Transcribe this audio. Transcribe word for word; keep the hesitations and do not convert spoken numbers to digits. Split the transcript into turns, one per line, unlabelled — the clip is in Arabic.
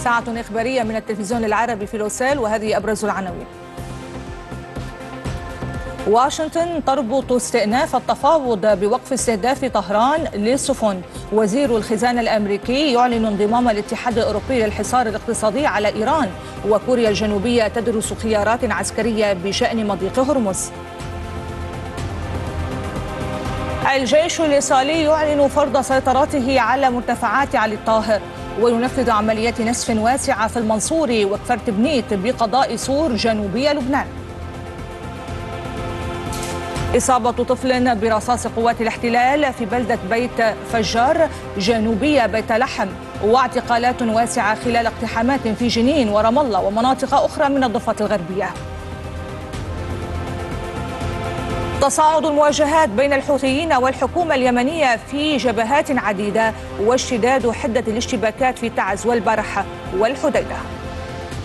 ساعة إخبارية من التلفزيون العربي في لوسيل، وهذه أبرز العناوين. واشنطن تربط استئناف التفاوض بوقف استهداف طهران للسفن. وزير الخزانة الأمريكي يعلن انضمام الاتحاد الأوروبي للحصار الاقتصادي على إيران. وكوريا الجنوبية تدرس خيارات عسكرية بشأن مضيق هرمز. الجيش الإسرائيلي يعلن فرض سيطرته على مرتفعات علي الطاهر، وينفذ عمليات نسف واسعة في المنصورة وكفر تبنيت بقضاء سور جنوبي لبنان. إصابة طفل برصاص قوات الاحتلال في بلدة بيت فجار جنوبية بيت لحم، واعتقالات واسعة خلال اقتحامات في جنين ورام الله ومناطق أخرى من الضفة الغربية. تصاعد المواجهات بين الحوثيين والحكومة اليمنية في جبهات عديدة، واشتداد حدة الاشتباكات في تعز والبرح والحديدة.